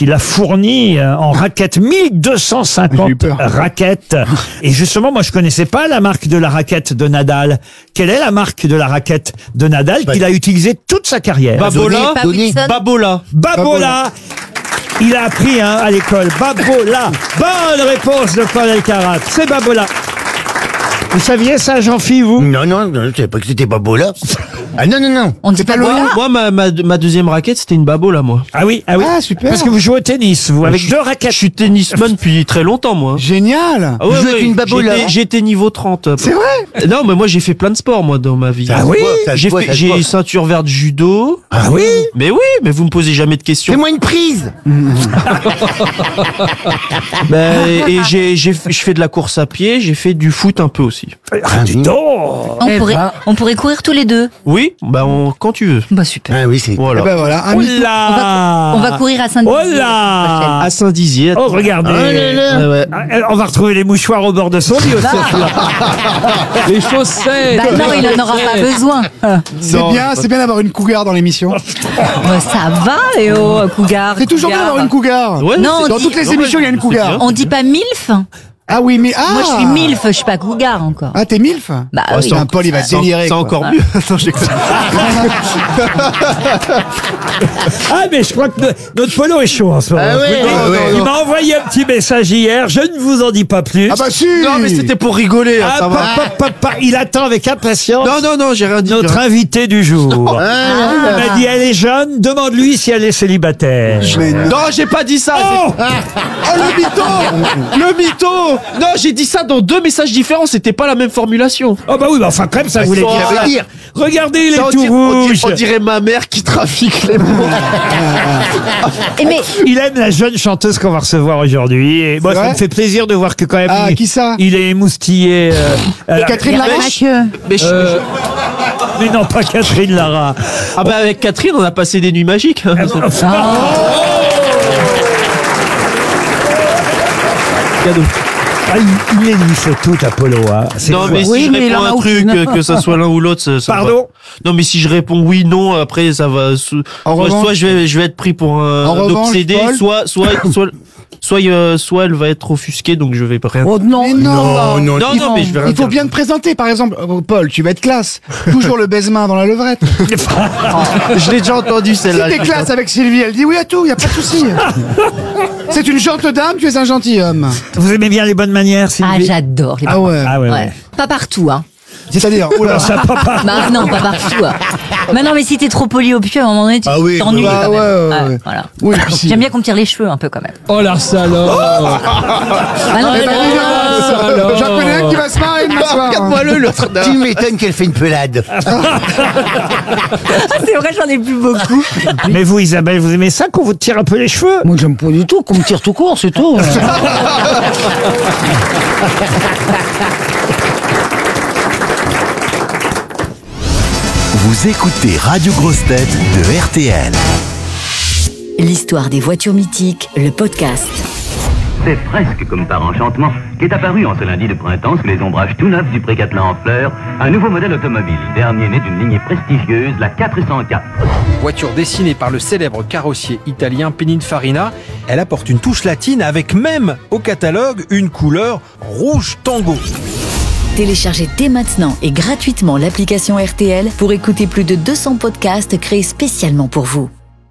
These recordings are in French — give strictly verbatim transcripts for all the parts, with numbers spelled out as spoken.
qu'il a fourni euh, en raquettes, mille deux cent cinquante raquettes. Et justement, moi, je connaissais pas la marque de la raquette de Nadal. Quelle est la marque de la raquette de Nadal qu'il a utilisée toute sa carrière? Babola. Babola. Babola. Il a appris hein, à l'école. Babola. Bonne réponse de Paul Elkarat. C'est Babola. Vous saviez ça, Jean-Philippe, vous? Non, non, non, je savais pas que c'était Babola. Ah non, non, non. On dit pas moi, moi ma, ma, ma deuxième raquette, c'était une Babola, moi. Ah oui, ah oui. Ah, super. Parce que vous jouez au tennis, vous, avec je, deux raquettes. Je suis tennisman depuis très longtemps, moi. Génial. Ah ouais, vous jouez ouais, avec une Babola. J'étais, j'étais niveau trente. C'est vrai? Non, mais moi, j'ai fait plein de sports, moi, dans ma vie. Ah oui? J'ai fait, j'ai ceinture verte judo. Ah oui? Mais oui, mais vous me posez jamais de questions. Fais-moi une prise. Ben, et j'ai, j'ai, je fais de la course à pied, j'ai fait du foot un peu aussi. Ah, dis donc. On pourrait, on pourrait courir tous les deux. Oui, bah on, quand tu veux. Bah super. Ah oui, c'est... Voilà. Eh ben voilà. Un Oh mytho. là. On va, on va courir à Saint-Dizier. Oh là. À Saint-Dizier. Oh, regardez. Ouais, ouais. Ah, on va retrouver les mouchoirs au bord de son lit aussi. Les chaussettes. Bah non, il n'en aura pas besoin. C'est bien, c'est bien d'avoir une cougar dans l'émission. Bah, ça va, Léo, cougar. C'est toujours bien cougar. d'avoir une cougar. Ouais, Non, c'est- Dans on toutes dit- les non, émissions, il y a une c'est cougar. bien. On dit pas milf? Ah oui, mais ah. Moi, je suis milf, je suis pas cougar encore. Ah, t'es milf? Bah Ouais, oui. c'est Un Paul, il va C'est délirer. c'est quoi. encore mieux. Attends, j'ai- Ah, mais je crois que no- notre polo est chaud en ce moment. Ah ouais, Écoutez, ouais, ouais, il ouais. m'a envoyé un petit message hier. Je ne vous en dis pas plus. Ah bah si. Non, mais c'était pour rigoler, hein, Ah, ça va. pa- pa- pa- pa- il attend avec impatience Non, non, non, j'ai rien dit. notre invité du jour. Ah, Il m'a dit, elle est jeune, demande-lui si elle est célibataire. Mais non. Non, j'ai pas dit ça. Oh Oh, le mytho. Le mytho. Non, j'ai dit ça dans deux messages différents. C'était pas la même formulation. Oh bah oui, bah enfin quand même ça voulait ça dire. veut dire. Regardez, il est Ça, on, tout dirait, on dirait- rouge. on dirait ma mère qui trafique les mots. Et mais, Il aime la jeune chanteuse qu'on va recevoir aujourd'hui. Et moi, C'est ça vrai me fait plaisir de voir que quand même, Ah, il, qui ça? il est émoustillé. euh, euh, Catherine Bernard Laroche. Maqueux. Mais je- Euh, mais non, pas Catherine Lara. Ah bah avec Catherine, on a passé des nuits magiques. Cadeau. Ah, il, il les fait tout, Apollo. Hein. C'est Non fou. mais si Oui, je mais il réponds en a un truc, aucune. euh, que ça soit l'un ou l'autre, ça, ça Pardon va. Non mais si je réponds oui, non, après ça va. Soit, En soit revanche- je vais, je vais être pris pour un, En un revanche, obsédé, Paul- soit, soit, soit, soit, euh, soit elle va être offusquée, donc je vais pas rien. Oh non. Mais non. Non, non, non, non, mais je vais rien Il faut dire. bien te présenter, par exemple. Euh, Paul, tu vas être classe. Toujours le baise-main dans la levrette. Je l'ai déjà entendu Si celle-là. t'es classe avec Sylvie, elle dit oui à tout, y a pas de souci. C'est une gentille dame, tu es un gentilhomme. Vous aimez bien les bonnes manières, Ah, Sylvie? j'adore les Ah ouais. Ah ouais, ouais. Ouais. Pas partout, hein. C'est-à-dire, oh là. Ça, papa. Bah non, pas partout. Hein. Mais non, mais si t'es trop poli au pied, à un moment donné, tu Ah oui, t'ennuies bah quand ouais, même. ouais, ouais. Voilà. Oui, puis si. J'aime bien qu'on me tire les cheveux un peu quand même. Oh la salope. Ah non, Eh mais ben, non, dis ça donc, alors. j'en connais un qui va se marrer demain soir. Regarde-moi le l'autre. Tu m'étonnes qu'elle fait une pelade. c'est vrai, j'en ai plus beaucoup. Mais vous, Isabelle, vous aimez ça qu'on vous tire un peu les cheveux? Moi, j'aime pas du tout qu'on me tire tout court, c'est tout. Vous écoutez Radio Grosse Tête de R T L. L'histoire des voitures mythiques, le podcast. C'est presque comme par enchantement qu'est apparu en ce lundi de printemps sous les ombrages tout neufs du Pré-Catelan en fleurs un nouveau modèle automobile, dernier né d'une lignée prestigieuse, la quatre cent quatre. Voiture dessinée par le célèbre carrossier italien Pininfarina, elle apporte une touche latine avec même au catalogue une couleur rouge tango. Téléchargez dès maintenant et gratuitement l'application R T L pour écouter plus de deux cents podcasts créés spécialement pour vous.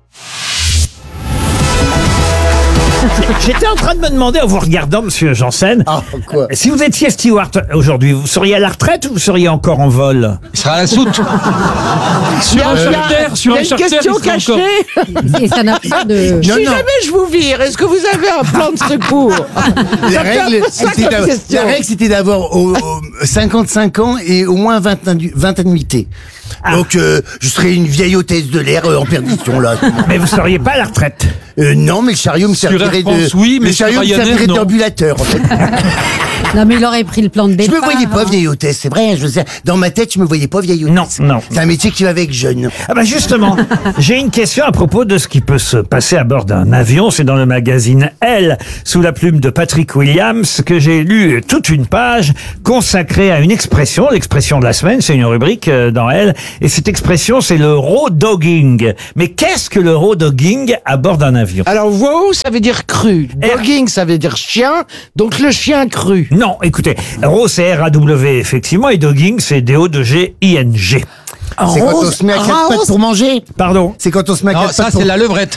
J'étais en train de me demander, en vous regardant, monsieur Janssen, Ah, quoi? si vous étiez steward aujourd'hui, vous seriez à la retraite ou vous seriez encore en vol? Il sera à la soute. Sur un charter, sur un charter, il sera encore. Et ça n'a pas de. Non, non. je vous vire, est-ce que vous avez un plan de secours? La règle, c'était d'avoir- la règle, c'était d'avoir au- au- cinquante-cinq ans et au moins vingt, annu- vingt annuités. Donc, euh, je serais une vieille hôtesse de l'air euh, en perdition, là. Mais vous seriez pas à la retraite. Euh, non, mais le chariot me Sur servirait Air France, de... oui, mais le chariot sur me Ryanair, servirait non. d'ambulateur, en fait. Non, mais il aurait pris le plan de Je départ. me voyais pas vieille hôtesse, c'est vrai. Je sais, dans ma tête, je me voyais pas vieille hôtesse. Non, non. C'est un métier qui va avec jeune. Ah bah justement, j'ai une question à propos de ce qui peut se passer à bord d'un avion. C'est dans le magazine Elle, sous la plume de Patrick Williams, que j'ai lu toute une page consacrée à une expression, l'expression de la semaine. C'est une rubrique euh, dans Elle, et cette expression, c'est le raw dogging. Mais qu'est-ce que le raw dogging à bord d'un avion? Alors, wow, ça veut dire cru. Dogging, ça veut dire chien. Donc, le chien cru. Non, écoutez, raw c'est R A W effectivement, et dogging c'est D O G I N G. C'est quand on se met à quatre pattes pour manger. Pardon. C'est quand on se met à Non, quatre ça pattes c'est pour... la levrette.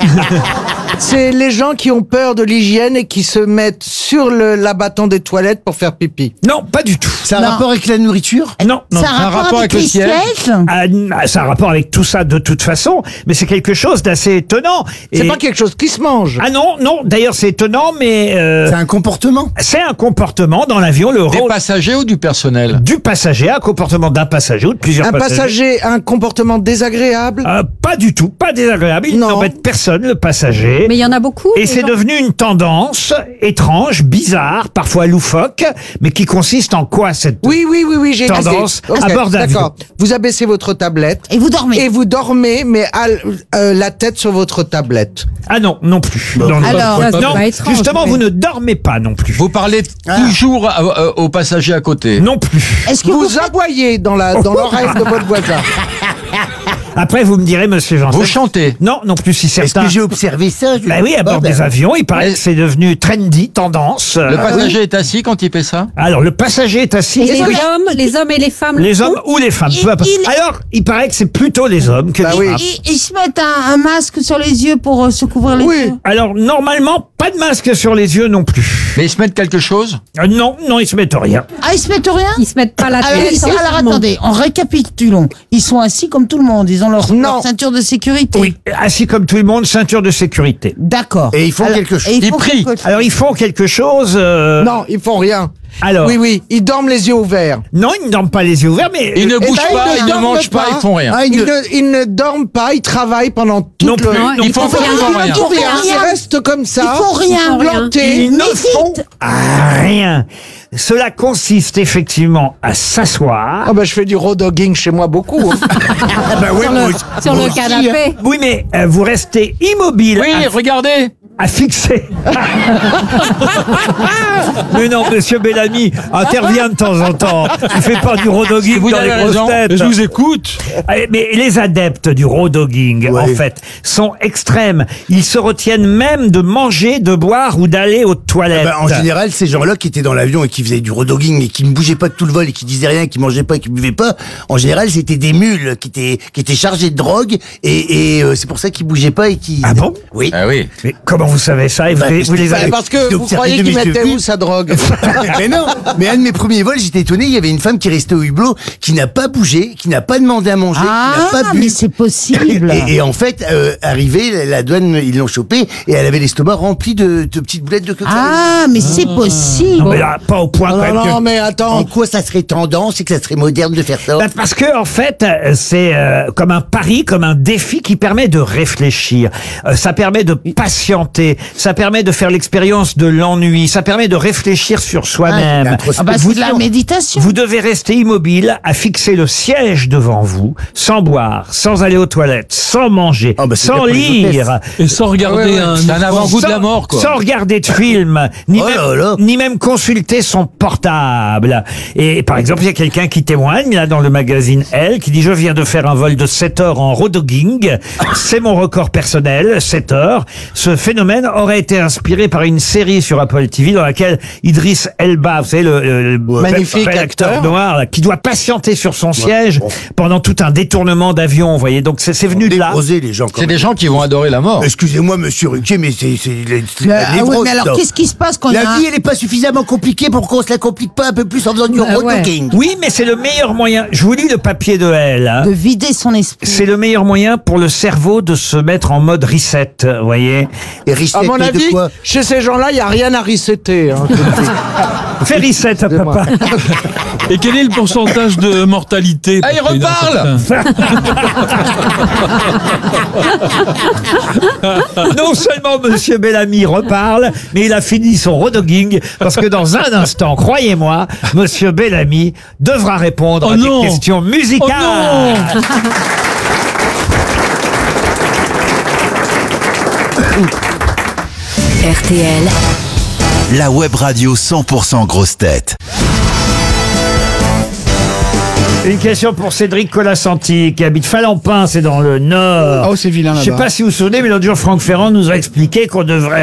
C'est les gens qui ont peur de l'hygiène et qui se mettent sur le l'abattant des toilettes pour faire pipi. Non, pas du tout. Ça a un Non. rapport avec la nourriture? Non, non. Ça a un rapport, avec, le siège. Ah, ah, ça a un rapport avec tout ça de toute façon, mais c'est quelque chose d'assez étonnant. C'est Et- pas quelque chose qui se mange. Ah non, non, d'ailleurs c'est étonnant, mais euh, C'est un comportement. c'est un comportement dans l'avion, le Des rôle passagers ou du personnel? du passager, un comportement d'un passager ou de plusieurs Un passagers. passager a un comportement désagréable. Euh, pas du tout, pas désagréable, il Non. n'embête personne, le passager. Mais il y en a beaucoup. Et des c'est gens- devenu une tendance étrange, bizarre, parfois loufoque, mais qui consiste en quoi cette Oui, oui, oui, oui, j'ai tendance Ok, à bord d'avion? D'accord. Vous abaissez votre tablette. Et vous dormez. Et vous dormez, mais à, l- euh, la tête sur votre tablette. Ah non, non plus. Non, non, Alors, non, ça, c'est non, pas étrange, justement, mais- vous ne dormez pas non plus. Vous parlez toujours à- à- aux passagers à côté. Non plus. Est-ce que Vous, vous, faites- aboyez dans la dans l'oreille de votre voisin. Après, vous me direz, monsieur Janssen. Vous chantez. Non, non plus, si Est-ce certains. que j'ai observé ça? Je- Bah oui, à Bon, bord ben, des avions, il paraît Mais- que c'est devenu trendy, tendance. Le Euh, passager est assis quand il fait ça? Alors, le passager est assis. Et les Oui. hommes, les hommes et les femmes. Les le hommes font ou les femmes. Il- peu importe. il- Alors, il paraît que c'est plutôt les hommes que Bah les oui. femmes. Ils, ils se mettent un, un masque sur les yeux pour euh, se couvrir les Oui. yeux. Alors, normalement, pas de masque sur les yeux non plus. Mais ils se mettent quelque chose? Euh, non, non, ils se mettent rien. Ah, ils se mettent rien Ils se mettent pas la alors, tête. ils- alors sérieusement. attendez, en récapitulons. Ils sont assis comme tout le monde. Ils ont leur, Non. leur ceinture de sécurité. Oui, assis comme tout le monde, ceinture de sécurité. D'accord. Et ils font Alors- quelque chose. et ils Ils font prient. quelque chose. Alors, ils font quelque chose. euh, Non, ils font rien. Alors, Oui, oui, ils dorment les yeux ouverts. non, ils ne dorment pas les yeux ouverts, mais Ils ne euh, bougent ben, pas, ils ils ne ne dorment mangent pas, pas. ils font rien. Ah, ils Ils ne- ne, ils ne dorment pas, ils travaillent pendant tout Non le... plus, non Ils font plus. vraiment rien. Ils font rien, rien. ils restent comme ça. Ils font rien. Ils font rien. plantés. Ils ne Médite. font rien. Cela consiste effectivement à s'asseoir. Ah bah je fais du raw dogging chez moi beaucoup. hein. Ah bah oui, Sur moi le, aussi. sur Moi le aussi, hein. canapé. Oui, mais euh, vous restez immobile. Oui, à- regardez. à fixer. Mais non, monsieur Bellamy intervient de temps en temps. Il fait pas du raw dogging Vous dans avez les grosses raison. têtes. Je vous écoute. Eh, Mais les adeptes du raw dogging, Ouais. en fait, sont extrêmes. Ils se retiennent même de manger, de boire ou d'aller aux toilettes. Bah, en général, ces gens-là qui étaient dans l'avion et qui faisaient du rodogging et qui ne bougeaient pas de tout le vol et qui disaient rien, qui mangeaient pas et qui buvaient pas, en général, c'était des mules qui étaient, qui étaient chargées de drogue et, et euh, c'est pour ça qu'ils bougeaient pas et qui. Ah bon? Oui. Ah oui. Mais comment vous savez ça et vous, Bah, les- vous les bah, avez... Parce que J'ai vous observé croyez de qu'il mes mettait yeux. où sa drogue? Mais non, mais un de mes premiers vols, j'étais étonné, il y avait une femme qui restait au hublot, qui n'a pas bougé, qui n'a pas demandé à manger, qui n'a Ah, pas bu. mais c'est possible. Et, et en fait, euh, arrivé, la douane, ils l'ont chopé et elle avait l'estomac rempli de, de petites boulettes de cocaïne. Ah, mais c'est possible. Non, mais là, pas au point quand Non, même que- non, mais En attends. quoi ça serait tendance et que ça serait moderne de faire ça? Bah, parce que en fait, euh, c'est euh, comme un pari, comme un défi qui permet de réfléchir. Euh, ça permet de patienter. Ça permet de faire l'expérience de l'ennui. Ça permet de réfléchir sur soi-même. Ah bah, c'est de la méditation. Vous devez rester immobile, à fixer le siège devant vous, sans boire, sans aller aux toilettes, sans manger, Ah bah, c'est sans bien pour les lire, Et sans regarder Ah ouais, ouais. un... C'est un avant-goût de sans- la mort, quoi. sans regarder de film, ni, Oh même, là là. ni même consulter son portable. Et par exemple, il y a quelqu'un qui témoigne là dans le magazine Elle, qui dit: je viens de faire un vol de sept heures en rodogging. C'est mon record personnel, sept heures. Ce phénomène aurait été inspiré par une série sur Apple T V dans laquelle Idriss Elba, vous savez, le, le- le Magnifique bel acteur acteur. noir, là, qui doit patienter sur son siège pendant tout un détournement d'avion, vous voyez. Donc c'est c'est venu de là. Névrosés, les gens. quand C'est même. des gens qui vont adorer la mort. Excusez-moi, monsieur Ruquier, mais c'est c'est c'est Mais, la ah oui, névrose, mais alors, ça. qu'est-ce qui se passe quand il y a La un- vie, elle est pas suffisamment compliquée pour qu'on se la complique pas un peu plus en faisant du Bah ouais. rodogging. Oui, mais c'est le meilleur moyen. Je vous lis le papier de Elle. hein. de vider son esprit? C'est le meilleur moyen pour le cerveau de se mettre en mode reset, vous voyez. Et Et reset, À mon de avis, quoi chez ces gens-là, il n'y a rien à resetter. Hein, Fais reset, papa. Et quel est le pourcentage de mortalité? Ah, il reparle. Non seulement Monsieur Bellamy reparle, mais il a fini son redogging, parce que dans un instant, croyez-moi, Monsieur Bellamy devra répondre Oh à non. des questions musicales. Oh non. R T L, La web radio cent pour cent grosse tête. Une question pour Cédric Colassanti, qui habite Falampin, c'est dans le Nord. Oh, c'est vilain Je sais là-bas. pas si vous vous souvenez, mais l'autre jour, Franck Ferrand nous a expliqué qu'on devrait